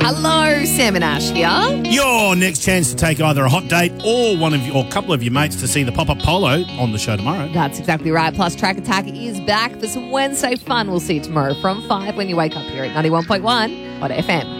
Hello, Sam and Ash here. Your next chance to take either a hot date or a couple of your mates to see the pop-up polo on the show tomorrow. That's exactly right. Plus, Track Attack is back for some Wednesday fun. We'll see you tomorrow from 5 when you wake up here at 91.1 on FM.